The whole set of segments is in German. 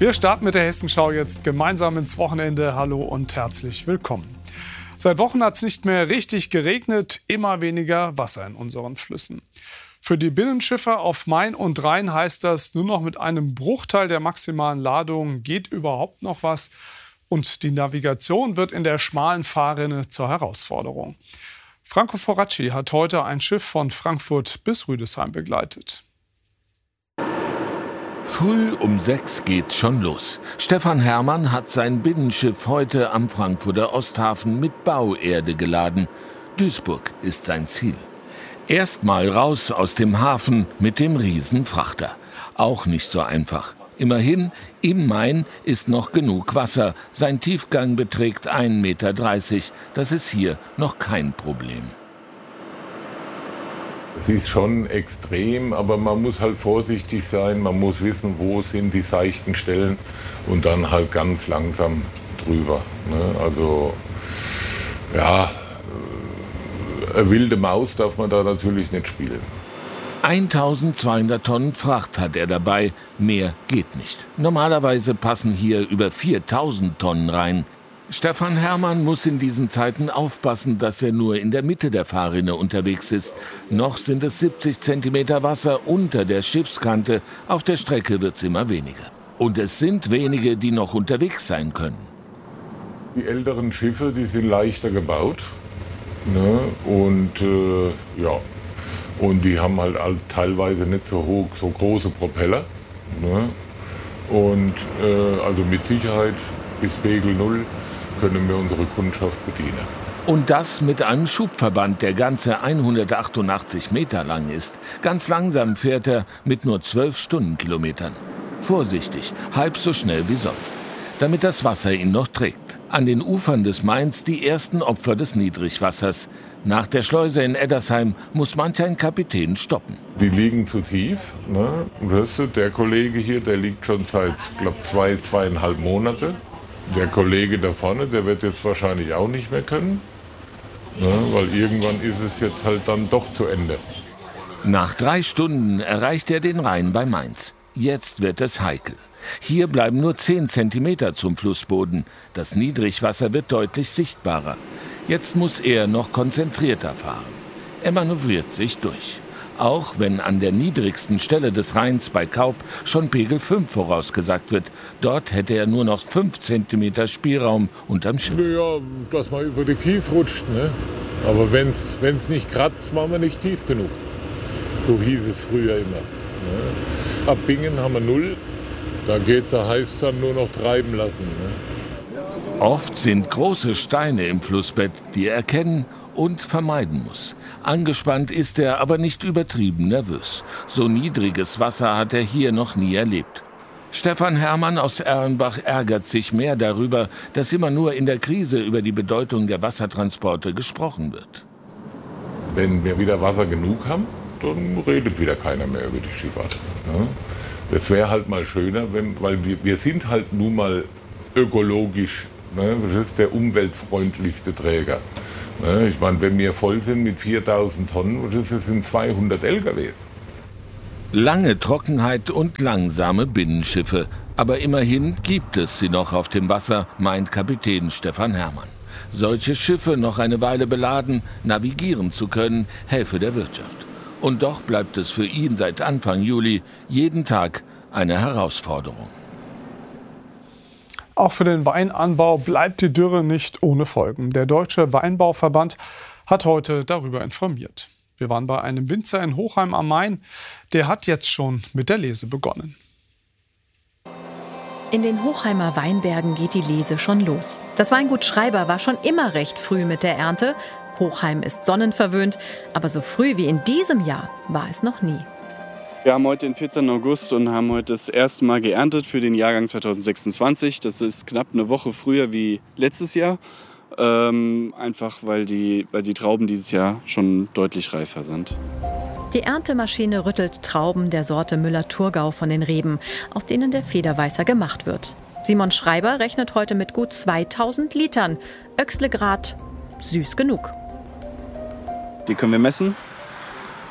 Wir starten mit der Hessenschau jetzt gemeinsam ins Wochenende. Hallo und herzlich willkommen. Seit Wochen hat es nicht mehr richtig geregnet, immer weniger Wasser in unseren Flüssen. Für die Binnenschiffer auf Main und Rhein heißt das, nur noch mit einem Bruchteil der maximalen Ladung geht überhaupt noch was. Und die Navigation wird in der schmalen Fahrrinne zur Herausforderung. Franco Foracci hat heute ein Schiff von Frankfurt bis Rüdesheim begleitet. Früh um 6 geht's schon los. Stefan Herrmann hat sein Binnenschiff heute am Frankfurter Osthafen mit Bauerde geladen. Duisburg ist sein Ziel. Erstmal raus aus dem Hafen mit dem Riesenfrachter. Auch nicht so einfach. Immerhin, im Main ist noch genug Wasser. Sein Tiefgang beträgt 1,30 Meter. Das ist hier noch kein Problem. Es ist schon extrem, aber man muss halt vorsichtig sein. Man muss wissen, wo sind die seichten Stellen und dann halt ganz langsam drüber. Ne? Also ja, eine wilde Maus darf man da natürlich nicht spielen. 1200 Tonnen Fracht hat er dabei, mehr geht nicht. Normalerweise passen hier über 4000 Tonnen rein. Stefan Herrmann muss in diesen Zeiten aufpassen, dass er nur in der Mitte der Fahrrinne unterwegs ist. Noch sind es 70 Zentimeter Wasser unter der Schiffskante. Auf der Strecke wird es immer weniger. Und es sind wenige, die noch unterwegs sein können. Die älteren Schiffe, die sind leichter gebaut. Ne? Und und die haben halt teilweise nicht so große Propeller. Ne? Und also mit Sicherheit bis Pegel 0 können wir unsere Kundschaft bedienen. Und das mit einem Schubverband, der ganze 188 Meter lang ist. Ganz langsam fährt er mit nur 12 Stundenkilometern. Vorsichtig, halb so schnell wie sonst, damit das Wasser ihn noch trägt. An den Ufern des Mains die ersten Opfer des Niedrigwassers. Nach der Schleuse in Eddersheim muss manch ein Kapitän stoppen. Die liegen zu tief. Ne? Weißt du, der Kollege hier, der liegt schon seit, glaube ich, 2,5 Monate. Der Kollege da vorne, der wird jetzt wahrscheinlich auch nicht mehr können. Ne? Weil irgendwann ist es jetzt halt dann doch zu Ende. Nach 3 Stunden erreicht er den Rhein bei Mainz. Jetzt wird es heikel. Hier bleiben nur 10 Zentimeter zum Flussboden. Das Niedrigwasser wird deutlich sichtbarer. Jetzt muss er noch konzentrierter fahren. Er manövriert sich durch. Auch wenn an der niedrigsten Stelle des Rheins bei Kaup schon Pegel 5 vorausgesagt wird. Dort hätte er nur noch 5 Zentimeter Spielraum unterm Schiff. Ja, dass man über den Kies rutscht. Ne? Aber wenn's nicht kratzt, waren wir nicht tief genug. So hieß es früher immer. Ne? Ab Bingen haben wir 0. Da heißt es dann nur noch treiben lassen. Ne? Oft sind große Steine im Flussbett, die er kennen und vermeiden muss. Angespannt ist er, aber nicht übertrieben nervös. So niedriges Wasser hat er hier noch nie erlebt. Stefan Herrmann aus Erlenbach ärgert sich mehr darüber, dass immer nur in der Krise über die Bedeutung der Wassertransporte gesprochen wird. Wenn wir wieder Wasser genug haben, dann redet wieder keiner mehr über die Schifffahrt. Ne? Das wäre halt mal schöner, weil wir sind halt nun mal ökologisch, ne? Das ist der umweltfreundlichste Träger. Ne? Ich meine, wenn wir voll sind mit 4000 Tonnen, das sind 200 LKWs. Lange Trockenheit und langsame Binnenschiffe. Aber immerhin gibt es sie noch auf dem Wasser, meint Kapitän Stefan Herrmann. Solche Schiffe noch eine Weile beladen, navigieren zu können, helfe der Wirtschaft. Und doch bleibt es für ihn seit Anfang Juli jeden Tag eine Herausforderung. Auch für den Weinanbau bleibt die Dürre nicht ohne Folgen. Der Deutsche Weinbauverband hat heute darüber informiert. Wir waren bei einem Winzer in Hochheim am Main. Der hat jetzt schon mit der Lese begonnen. In den Hochheimer Weinbergen geht die Lese schon los. Das Weingut Schreiber war schon immer recht früh mit der Ernte. Hochheim ist sonnenverwöhnt, aber so früh wie in diesem Jahr war es noch nie. Wir haben heute den 14. August und haben heute das erste Mal geerntet für den Jahrgang 2026. Das ist knapp eine Woche früher wie letztes Jahr. Einfach weil die Trauben dieses Jahr schon deutlich reifer sind. Die Erntemaschine rüttelt Trauben der Sorte Müller-Thurgau von den Reben, aus denen der Federweißer gemacht wird. Simon Schreiber rechnet heute mit gut 2000 Litern. Oechsle-Grad, süß genug. Die können wir messen.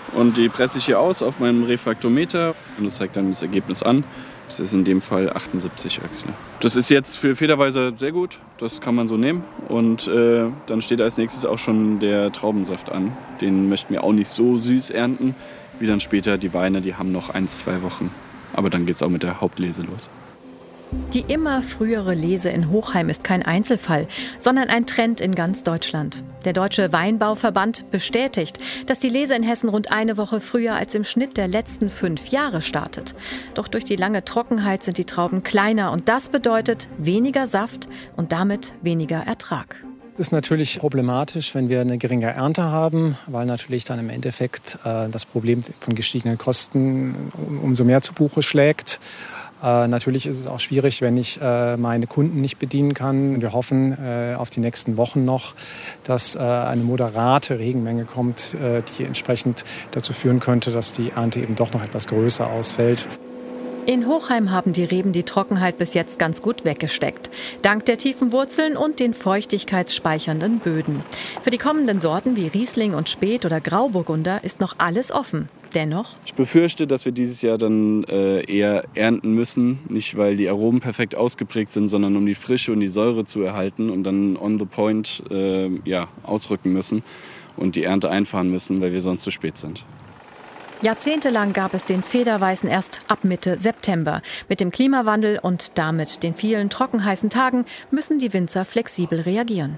und die presse ich hier aus auf meinem Refraktometer und das zeigt dann das Ergebnis an. Das ist in dem Fall 78 Öchsle. Das ist jetzt für Federweißer sehr gut, das kann man so nehmen. Und dann steht als nächstes auch schon der Traubensaft an. Den möchten wir auch nicht so süß ernten, wie dann später die Weine, die haben noch 1-2 Wochen. Aber dann geht es auch mit der Hauptlese los. Die immer frühere Lese in Hochheim ist kein Einzelfall, sondern ein Trend in ganz Deutschland. Der Deutsche Weinbauverband bestätigt, dass die Lese in Hessen rund eine Woche früher als im Schnitt der letzten 5 Jahre startet. Doch durch die lange Trockenheit sind die Trauben kleiner und das bedeutet weniger Saft und damit weniger Ertrag. Das ist natürlich problematisch, wenn wir eine geringe Ernte haben, weil natürlich dann im Endeffekt das Problem von gestiegenen Kosten umso mehr zu Buche schlägt. Natürlich ist es auch schwierig, wenn ich meine Kunden nicht bedienen kann. Wir hoffen auf die nächsten Wochen noch, dass eine moderate Regenmenge kommt, die entsprechend dazu führen könnte, dass die Ernte eben doch noch etwas größer ausfällt. In Hochheim haben die Reben die Trockenheit bis jetzt ganz gut weggesteckt. Dank der tiefen Wurzeln und den feuchtigkeitsspeichernden Böden. Für die kommenden Sorten wie Riesling und Späth oder Grauburgunder ist noch alles offen. Dennoch? Ich befürchte, dass wir dieses Jahr dann eher ernten müssen. Nicht, weil die Aromen perfekt ausgeprägt sind, sondern um die Frische und die Säure zu erhalten und dann on the point ausrücken müssen und die Ernte einfahren müssen, weil wir sonst zu spät sind. Jahrzehntelang gab es den Federweißen erst ab Mitte September. Mit dem Klimawandel und damit den vielen trockenheißen Tagen müssen die Winzer flexibel reagieren.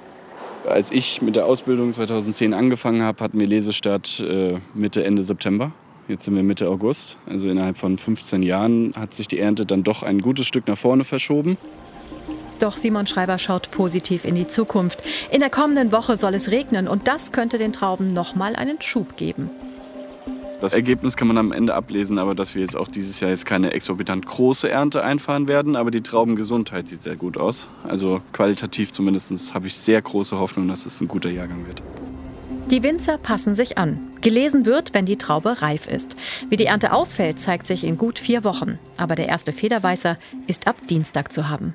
Als ich mit der Ausbildung 2010 angefangen habe, hatten wir Lesestart Mitte, Ende September. Jetzt sind wir Mitte August. Also innerhalb von 15 Jahren hat sich die Ernte dann doch ein gutes Stück nach vorne verschoben. Doch Simon Schreiber schaut positiv in die Zukunft. In der kommenden Woche soll es regnen und das könnte den Trauben noch mal einen Schub geben. Das Ergebnis kann man am Ende ablesen, aber dass wir jetzt auch dieses Jahr jetzt keine exorbitant große Ernte einfahren werden. Aber die Traubengesundheit sieht sehr gut aus. Also qualitativ zumindest habe ich sehr große Hoffnung, dass es ein guter Jahrgang wird. Die Winzer passen sich an. Gelesen wird, wenn die Traube reif ist. Wie die Ernte ausfällt, zeigt sich in gut 4 Wochen. Aber der erste Federweißer ist ab Dienstag zu haben.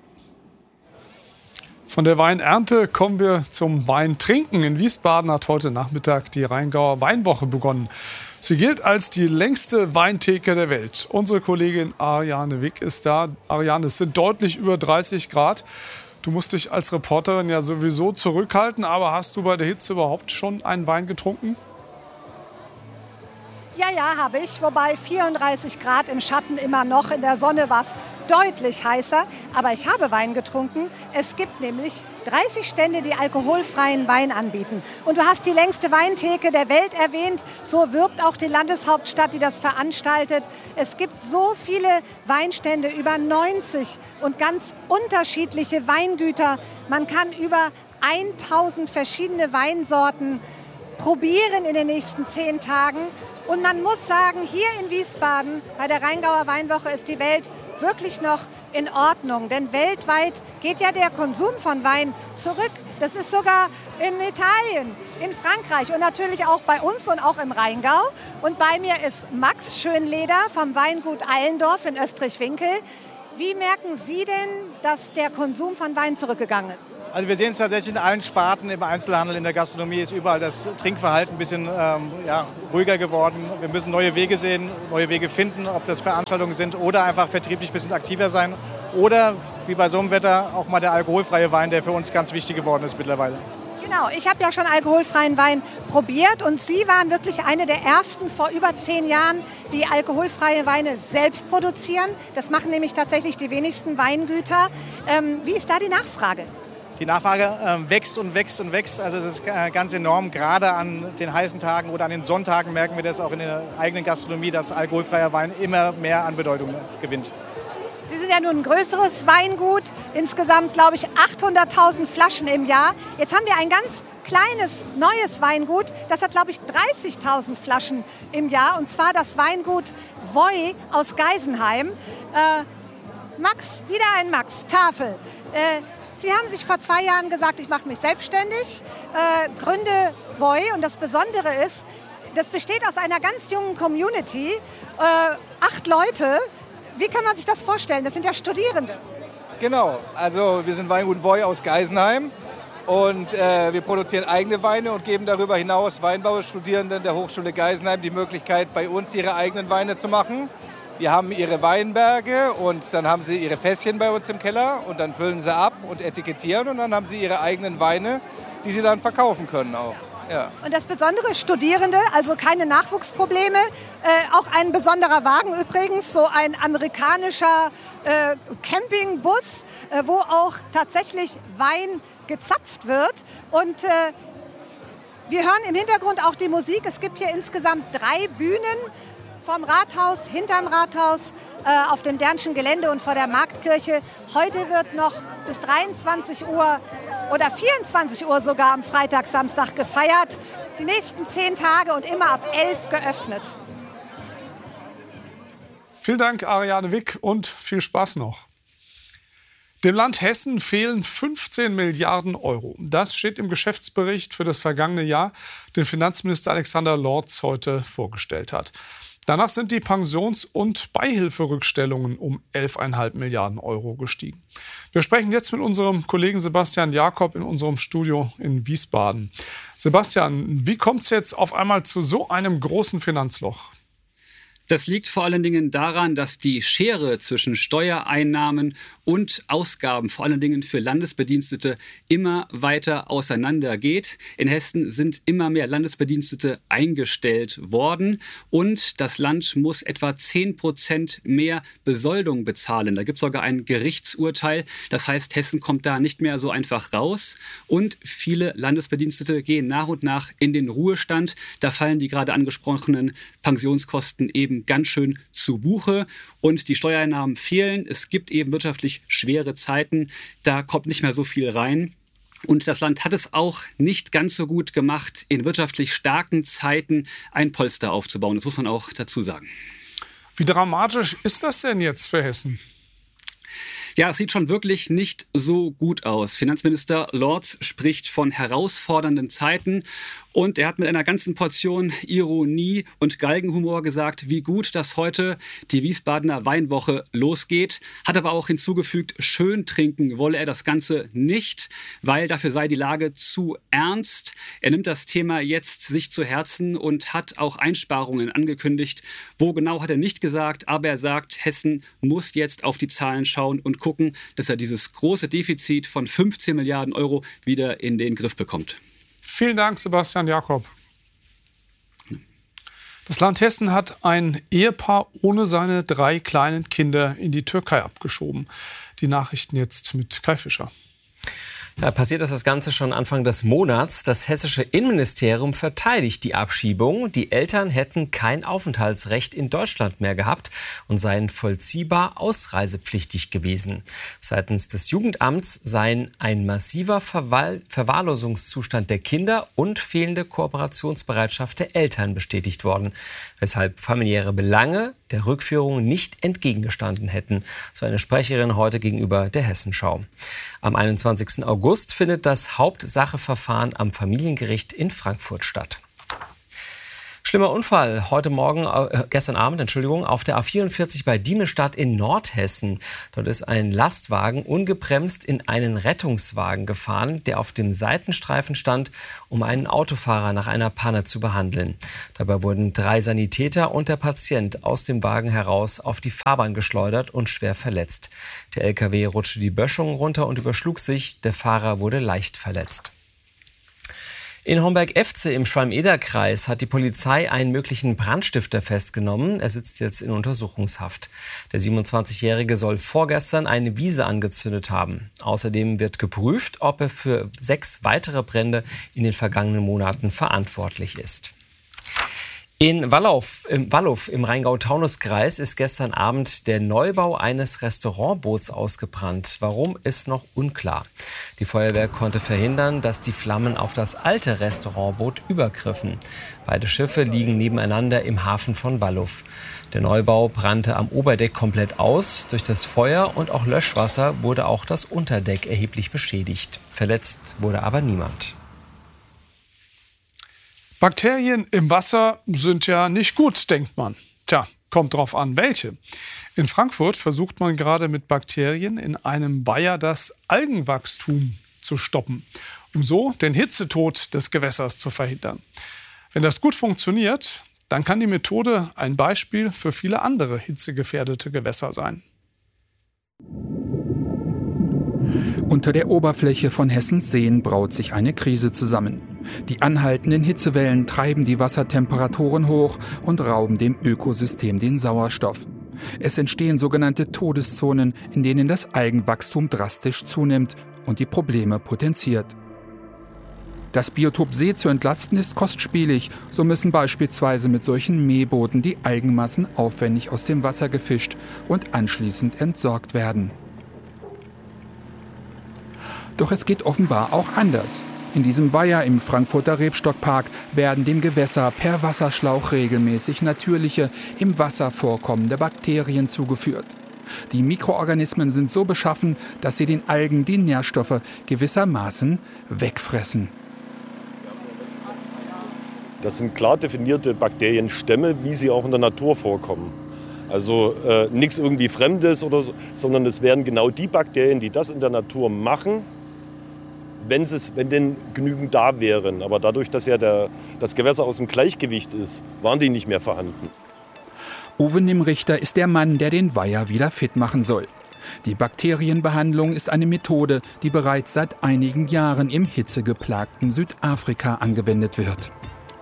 Von der Weinernte kommen wir zum Weintrinken. In Wiesbaden hat heute Nachmittag die Rheingauer Weinwoche begonnen. Sie gilt als die längste Weintheke der Welt. Unsere Kollegin Ariane Wick ist da. Ariane, es sind deutlich über 30 Grad. Du musst dich als Reporterin ja sowieso zurückhalten, aber hast du bei der Hitze überhaupt schon einen Wein getrunken? Ja, habe ich. Wobei 34 Grad im Schatten immer noch. In der Sonne war es deutlich heißer. Aber ich habe Wein getrunken. Es gibt nämlich 30 Stände, die alkoholfreien Wein anbieten. Und du hast die längste Weintheke der Welt erwähnt. So wirbt auch die Landeshauptstadt, die das veranstaltet. Es gibt so viele Weinstände, über 90 und ganz unterschiedliche Weingüter. Man kann über 1000 verschiedene Weinsorten probieren in den nächsten 10 Tagen. Und man muss sagen, hier in Wiesbaden bei der Rheingauer Weinwoche ist die Welt wirklich noch in Ordnung. Denn weltweit geht ja der Konsum von Wein zurück. Das ist sogar in Italien, in Frankreich und natürlich auch bei uns und auch im Rheingau. Und bei mir ist Max Schönleder vom Weingut Allendorf in Österreich-Winkel. Wie merken Sie denn, dass der Konsum von Wein zurückgegangen ist? Also wir sehen es tatsächlich in allen Sparten, im Einzelhandel, in der Gastronomie ist überall das Trinkverhalten ein bisschen ruhiger geworden. Wir müssen neue Wege sehen, neue Wege finden, ob das Veranstaltungen sind oder einfach vertrieblich ein bisschen aktiver sein. Oder, wie bei so einem Wetter, auch mal der alkoholfreie Wein, der für uns ganz wichtig geworden ist mittlerweile. Genau, ich habe ja schon alkoholfreien Wein probiert und Sie waren wirklich eine der ersten vor über 10 Jahren, die alkoholfreie Weine selbst produzieren. Das machen nämlich tatsächlich die wenigsten Weingüter. Wie ist da die Nachfrage? Die Nachfrage wächst und wächst und wächst. Also das ist ganz enorm. Gerade an den heißen Tagen oder an den Sonntagen merken wir das auch in der eigenen Gastronomie, dass alkoholfreier Wein immer mehr an Bedeutung gewinnt. Sie sind ja nun ein größeres Weingut, insgesamt glaube ich 800.000 Flaschen im Jahr. Jetzt haben wir ein ganz kleines, neues Weingut, das hat glaube ich 30.000 Flaschen im Jahr und zwar das Weingut Voy aus Geisenheim. Max, wieder ein Max, Tafel. Sie haben sich vor 2 Jahren gesagt, ich mache mich selbstständig, gründe Voy und das Besondere ist, das besteht aus einer ganz jungen Community, 8 Leute. Wie kann man sich das vorstellen? Das sind ja Studierende. Genau, also wir sind Weingut Voy aus Geisenheim Und wir produzieren eigene Weine und geben darüber hinaus Weinbaustudierenden der Hochschule Geisenheim die Möglichkeit, bei uns ihre eigenen Weine zu machen. Die haben ihre Weinberge und dann haben sie ihre Fässchen bei uns im Keller und dann füllen sie ab und etikettieren und dann haben sie ihre eigenen Weine, die sie dann verkaufen können auch. Ja. Und das Besondere, Studierende, also keine Nachwuchsprobleme. Auch ein besonderer Wagen übrigens, so ein amerikanischer Campingbus, wo auch tatsächlich Wein gezapft wird. Und wir hören im Hintergrund auch die Musik. Es gibt hier insgesamt 3 Bühnen. Vom Rathaus, hinterm Rathaus, auf dem Dernschen Gelände und vor der Marktkirche. Heute wird noch bis 23 Uhr oder 24 Uhr sogar am Freitag, Samstag gefeiert. Die nächsten 10 Tage und immer ab 11 geöffnet. Vielen Dank, Ariane Wick, und viel Spaß noch. Dem Land Hessen fehlen 15 Milliarden Euro. Das steht im Geschäftsbericht für das vergangene Jahr, den Finanzminister Alexander Lorz heute vorgestellt hat. Danach sind die Pensions- und Beihilferückstellungen um 11,5 Milliarden Euro gestiegen. Wir sprechen jetzt mit unserem Kollegen Sebastian Jakob in unserem Studio in Wiesbaden. Sebastian, wie kommt es jetzt auf einmal zu so einem großen Finanzloch? Das liegt vor allen Dingen daran, dass die Schere zwischen Steuereinnahmen und Ausgaben, vor allen Dingen für Landesbedienstete, immer weiter auseinandergeht. In Hessen sind immer mehr Landesbedienstete eingestellt worden und das Land muss etwa 10% mehr Besoldung bezahlen. Da gibt es sogar ein Gerichtsurteil. Das heißt, Hessen kommt da nicht mehr so einfach raus und viele Landesbedienstete gehen nach und nach in den Ruhestand. Da fallen die gerade angesprochenen Pensionskosten eben ganz schön zu Buche und die Steuereinnahmen fehlen. Es gibt eben wirtschaftlich schwere Zeiten, da kommt nicht mehr so viel rein. Und das Land hat es auch nicht ganz so gut gemacht, in wirtschaftlich starken Zeiten ein Polster aufzubauen. Das muss man auch dazu sagen. Wie dramatisch ist das denn jetzt für Hessen? Ja, es sieht schon wirklich nicht so gut aus. Finanzminister Lorz spricht von herausfordernden Zeiten und er hat mit einer ganzen Portion Ironie und Galgenhumor gesagt, wie gut, dass heute die Wiesbadener Weinwoche losgeht. Hat aber auch hinzugefügt, schön trinken wolle er das Ganze nicht, weil dafür sei die Lage zu ernst. Er nimmt das Thema jetzt sich zu Herzen und hat auch Einsparungen angekündigt. Wo genau hat er nicht gesagt, aber er sagt, Hessen muss jetzt auf die Zahlen schauen und gucken, dass er dieses große Defizit von 15 Milliarden Euro wieder in den Griff bekommt. Vielen Dank, Sebastian Jakob. Das Land Hessen hat ein Ehepaar ohne seine 3 kleinen Kinder in die Türkei abgeschoben. Die Nachrichten jetzt mit Kai Fischer. Ja, passiert ist das Ganze schon Anfang des Monats. Das hessische Innenministerium verteidigt die Abschiebung. Die Eltern hätten kein Aufenthaltsrecht in Deutschland mehr gehabt und seien vollziehbar ausreisepflichtig gewesen. Seitens des Jugendamts seien ein massiver Verwahrlosungszustand der Kinder und fehlende Kooperationsbereitschaft der Eltern bestätigt worden, weshalb familiäre Belange der Rückführung nicht entgegengestanden hätten, so eine Sprecherin heute gegenüber der Hessenschau. Am 21. August findet das Hauptsacheverfahren am Familiengericht in Frankfurt statt. Schlimmer Unfall gestern Abend, auf der A44 bei Diemestadt in Nordhessen. Dort ist ein Lastwagen ungebremst in einen Rettungswagen gefahren, der auf dem Seitenstreifen stand, um einen Autofahrer nach einer Panne zu behandeln. Dabei wurden 3 Sanitäter und der Patient aus dem Wagen heraus auf die Fahrbahn geschleudert und schwer verletzt. Der LKW rutschte die Böschung runter und überschlug sich. Der Fahrer wurde leicht verletzt. In Homberg-Efze im Schwalm-Eder-Kreis hat die Polizei einen möglichen Brandstifter festgenommen. Er sitzt jetzt in Untersuchungshaft. Der 27-Jährige soll vorgestern eine Wiese angezündet haben. Außerdem wird geprüft, ob er für 6 weitere Brände in den vergangenen Monaten verantwortlich ist. In Wallow im Rheingau-Taunus-Kreis ist gestern Abend der Neubau eines Restaurantboots ausgebrannt. Warum, ist noch unklar. Die Feuerwehr konnte verhindern, dass die Flammen auf das alte Restaurantboot übergriffen. Beide Schiffe liegen nebeneinander im Hafen von Wallow. Der Neubau brannte am Oberdeck komplett aus. Durch das Feuer und auch Löschwasser wurde auch das Unterdeck erheblich beschädigt. Verletzt wurde aber niemand. Bakterien im Wasser sind ja nicht gut, denkt man. Tja, kommt drauf an, welche. In Frankfurt versucht man gerade mit Bakterien in einem Weiher das Algenwachstum zu stoppen. um so den Hitzetod des Gewässers zu verhindern. Wenn das gut funktioniert, dann kann die Methode ein Beispiel für viele andere hitzegefährdete Gewässer sein. Unter der Oberfläche von Hessens Seen braut sich eine Krise zusammen. Die anhaltenden Hitzewellen treiben die Wassertemperaturen hoch und rauben dem Ökosystem den Sauerstoff. Es entstehen sogenannte Todeszonen, in denen das Algenwachstum drastisch zunimmt und die Probleme potenziert. Das Biotop See zu entlasten ist kostspielig. So müssen beispielsweise mit solchen Mähbooten die Algenmassen aufwendig aus dem Wasser gefischt und anschließend entsorgt werden. Doch es geht offenbar auch anders. In diesem Weiher im Frankfurter Rebstockpark werden dem Gewässer per Wasserschlauch regelmäßig natürliche, im Wasser vorkommende Bakterien zugeführt. Die Mikroorganismen sind so beschaffen, dass sie den Algen die Nährstoffe gewissermaßen wegfressen. Das sind klar definierte Bakterienstämme, wie sie auch in der Natur vorkommen. Also nichts irgendwie Fremdes oder so, sondern es wären genau die Bakterien, die das in der Natur machen, wenn denn genügend da wären. Aber dadurch, dass ja das Gewässer aus dem Gleichgewicht ist, waren die nicht mehr vorhanden. Uwe Nimmrichter ist der Mann, der den Weiher wieder fit machen soll. Die Bakterienbehandlung ist eine Methode, die bereits seit einigen Jahren im hitzegeplagten Südafrika angewendet wird.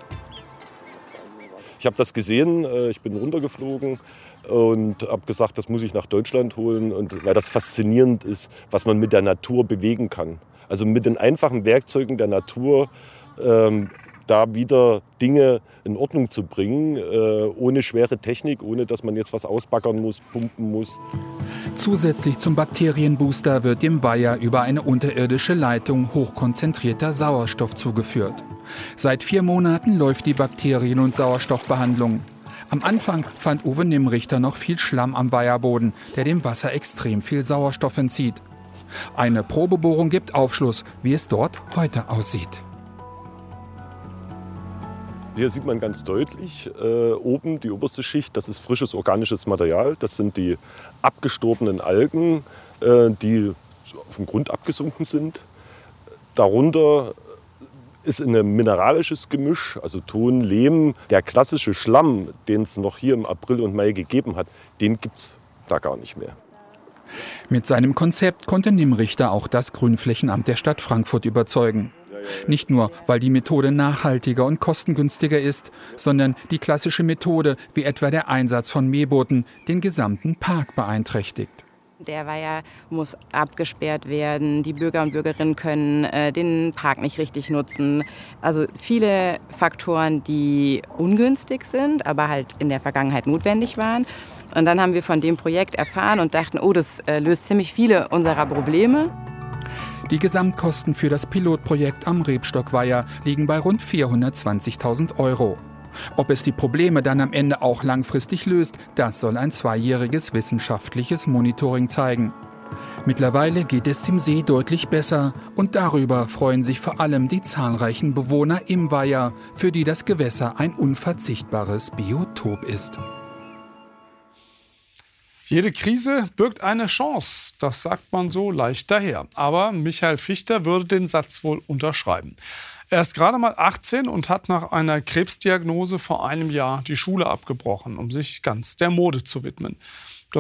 Ich habe das gesehen, ich bin runtergeflogen und habe gesagt, das muss ich nach Deutschland holen, und weil das faszinierend ist, was man mit der Natur bewegen kann. Also mit den einfachen Werkzeugen der Natur da wieder Dinge in Ordnung zu bringen, ohne schwere Technik, ohne dass man jetzt was ausbaggern muss, pumpen muss. Zusätzlich zum Bakterienbooster wird dem Weiher über eine unterirdische Leitung hochkonzentrierter Sauerstoff zugeführt. Seit 4 Monaten läuft die Bakterien- und Sauerstoffbehandlung. Am Anfang fand Uwe Nimmrichter noch viel Schlamm am Weiherboden, der dem Wasser extrem viel Sauerstoff entzieht. Eine Probebohrung gibt Aufschluss, wie es dort heute aussieht. Hier sieht man ganz deutlich oben die oberste Schicht, das ist frisches organisches Material. Das sind die abgestorbenen Algen, die auf dem Grund abgesunken sind. Darunter ist ein mineralisches Gemisch, also Ton, Lehm. Der klassische Schlamm, den es noch hier im April und Mai gegeben hat, den gibt es da gar nicht mehr. Mit seinem Konzept konnte Nimmrichter auch das Grünflächenamt der Stadt Frankfurt überzeugen. Nicht nur, weil die Methode nachhaltiger und kostengünstiger ist, sondern die klassische Methode, wie etwa der Einsatz von Mähbooten, den gesamten Park beeinträchtigt. Der Weiher muss abgesperrt werden, die Bürger und Bürgerinnen können den Park nicht richtig nutzen. Also viele Faktoren, die ungünstig sind, aber halt in der Vergangenheit notwendig waren. Und dann haben wir von dem Projekt erfahren und dachten, oh, das löst ziemlich viele unserer Probleme. Die Gesamtkosten für das Pilotprojekt am Rebstockweiher liegen bei rund 420.000 €. Ob es die Probleme dann am Ende auch langfristig löst, das soll ein 2-jähriges wissenschaftliches Monitoring zeigen. Mittlerweile geht es dem See deutlich besser und darüber freuen sich vor allem die zahlreichen Bewohner im Weiher, für die das Gewässer ein unverzichtbares Biotop ist. Jede Krise birgt eine Chance, das sagt man so leicht daher. Aber Michael Fichter würde den Satz wohl unterschreiben. Er ist gerade mal 18 und hat nach einer Krebsdiagnose vor einem Jahr die Schule abgebrochen, um sich ganz der Mode zu widmen.